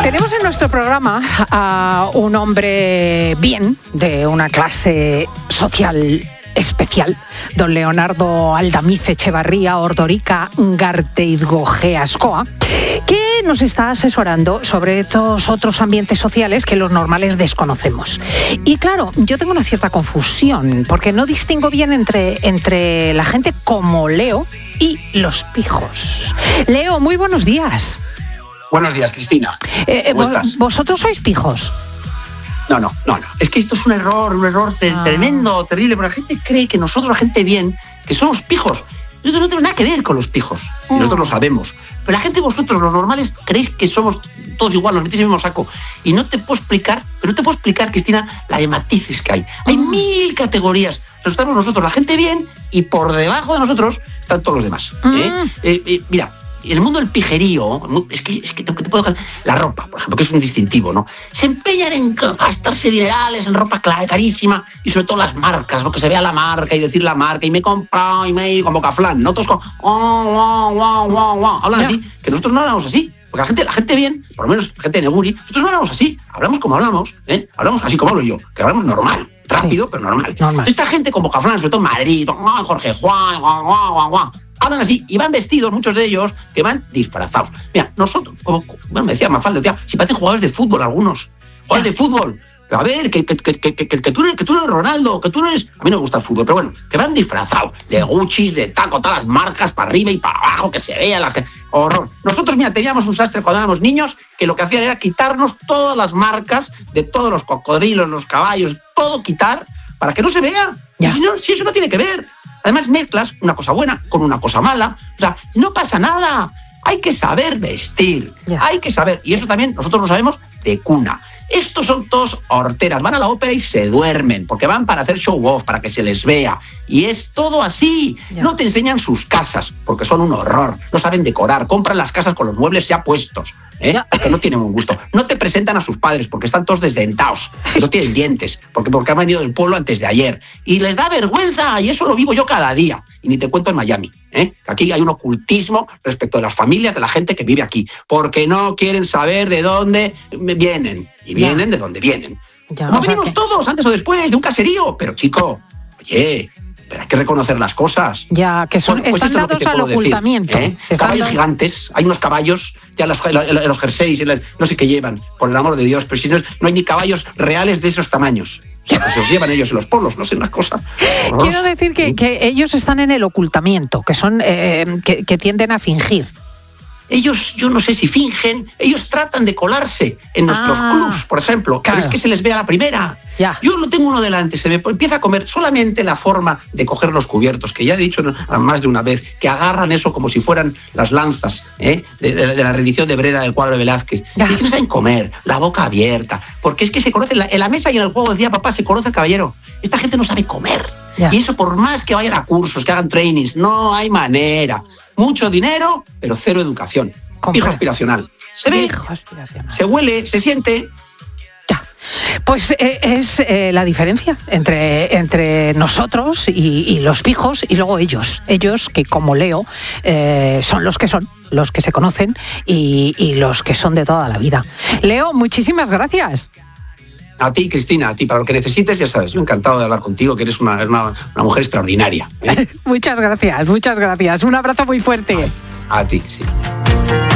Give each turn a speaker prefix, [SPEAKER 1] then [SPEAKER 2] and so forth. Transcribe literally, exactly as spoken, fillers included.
[SPEAKER 1] Tenemos en nuestro programa a un hombre bien, de una clase social especial, don Leonardo Aldamiz Echevarría Ordorica Garteizgojea Ascoa, que nos está asesorando sobre estos otros ambientes sociales que los normales desconocemos. Y claro, yo tengo una cierta confusión, porque no distingo bien entre, entre la gente como Leo y los pijos. Leo, muy buenos días.
[SPEAKER 2] Buenos días, Cristina.
[SPEAKER 1] Eh,
[SPEAKER 2] ¿Cómo
[SPEAKER 1] vos,
[SPEAKER 2] estás?
[SPEAKER 1] ¿Vosotros sois pijos?
[SPEAKER 2] No, no, no, no. Es que esto es un error, un error
[SPEAKER 1] Ah.
[SPEAKER 2] tremendo, terrible, porque la gente cree que nosotros, la gente bien, que somos pijos. Nosotros no tenemos nada que ver con los pijos, y nosotros lo sabemos. Pero la gente, vosotros, los normales, creéis que somos todos igual, los metéis en el mismo saco. Y no te puedo explicar, pero no te puedo explicar, Cristina, la de matices que hay. Hay mil categorías. Nos estamos nosotros, la gente bien, y por debajo de nosotros están todos los demás. ¿eh? Eh, eh, mira, en el mundo del pijerío, es que, es que te, te puedo... La ropa, por ejemplo, que es un distintivo, ¿no? Se empeñan en gastarse dinerales en ropa carísima y sobre todo las marcas, ¿no? Que se vea la marca y decir la marca y me he comprado y me he ido con Bocaflán, ¿no? Todos con... Oh, wow, wow, wow, wow. Hablan así, que nosotros no hablamos así. Porque la gente, la gente bien, por lo menos la gente de Neguri, nosotros no hablamos así. Hablamos como hablamos, ¿eh? Hablamos así como hablo yo, que hablamos normal. Rápido, sí, pero normal. normal. Esta gente con Bocaflán, sobre todo en Madrid, oh, Jorge Juan, guau, guau, guau, guau. Hablan así y van vestidos, muchos de ellos, que van disfrazados. Mira, nosotros, como bueno, me decía Mafalda, tía, si parecen jugadores de fútbol algunos. Jugadores de fútbol. Pero a ver, que, que, que, que, que, que, tú eres, que tú eres Ronaldo, que tú eres... A mí no me gusta el fútbol, pero bueno, que van disfrazados. De Gucci, de taco, todas las marcas, para arriba y para abajo, que se vea la... Que... Horror. Nosotros, mira, teníamos un sastre cuando éramos niños, que lo que hacían era quitarnos todas las marcas de todos los cocodrilos, los caballos, todo quitar, para que no se vea. Ya. Si, no, si eso no tiene que ver. Además, mezclas una cosa buena con una cosa mala. O sea, no pasa nada. Hay que saber vestir. Yeah. Hay que saber. Y eso también nosotros lo sabemos de cuna. Estos son todos horteras. Van a la ópera y se duermen, porque van para hacer show off, para que se les vea. Y es todo así. Yeah. No te enseñan sus casas, porque son un horror. No saben decorar. Compran las casas con los muebles ya puestos. ¿Eh? Yeah. Porque no tienen un gusto. No te presentan a sus padres porque están todos desdentados, no tienen dientes, porque, porque han venido del pueblo antes de ayer. Y les da vergüenza, y eso lo vivo yo cada día. Y ni te cuento en Miami. ¿eh? Aquí hay un ocultismo respecto de las familias de la gente que vive aquí, porque no quieren saber de dónde vienen. Y vienen yeah. de dónde vienen. Yeah, Como venimos que... todos, antes o después, de un caserío. Pero chico, oye... Pero hay que reconocer las cosas.
[SPEAKER 1] Ya, que son, bueno, pues están dados al ocultamiento.
[SPEAKER 2] Decir, ¿eh?
[SPEAKER 1] Están
[SPEAKER 2] caballos
[SPEAKER 1] dados...
[SPEAKER 2] gigantes, hay unos caballos, ya los, los, los jerseys, no sé qué llevan, por el amor de Dios, pero si no, no hay ni caballos reales de esos tamaños. O sea, pues los llevan ellos en los polos, no sé, una cosa horrorosa.
[SPEAKER 1] Quiero decir que, que ellos están en el ocultamiento, que son eh, que, que tienden a fingir.
[SPEAKER 2] Ellos, yo no sé si fingen, ellos tratan de colarse en nuestros ah, clubs, por ejemplo, claro. Pero es que se les ve a la primera.
[SPEAKER 1] Ya.
[SPEAKER 2] Yo lo tengo uno delante, se me empieza a comer solamente la forma de coger los cubiertos, que ya he dicho más de una vez, que agarran eso como si fueran las lanzas ¿eh? de, de, de la rendición de Breda del cuadro de Velázquez. Ya. Y que no saben comer, la boca abierta, porque es que se conoce, en la, en la mesa y en el juego decía papá, se conoce el caballero. Esta gente no sabe comer. Ya. Y eso por más que vayan a cursos, que hagan trainings, no hay manera. Mucho dinero, pero cero educación. Compre. Pijo aspiracional. Se ve, aspiracional. Se huele, se siente.
[SPEAKER 1] Ya. Pues eh, es eh, la diferencia entre, entre nosotros y, y los pijos y luego ellos. Ellos que, como Leo, eh, son los que son, los que se conocen y, y los que son de toda la vida. Leo, muchísimas gracias.
[SPEAKER 2] A ti, Cristina, a ti, para lo que necesites, ya sabes, yo encantado de hablar contigo, que eres una, una, una mujer extraordinaria. ¿eh?
[SPEAKER 1] Muchas gracias, muchas gracias. Un abrazo muy fuerte.
[SPEAKER 2] A, a ti, sí.